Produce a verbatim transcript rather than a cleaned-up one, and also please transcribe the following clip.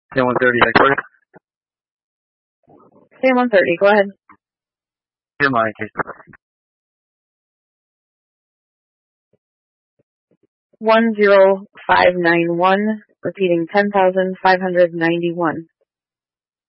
ten one thirty, expert. ten one thirty, go ahead. Hear my case. one zero five nine one, repeating ten thousand five hundred ninety-one.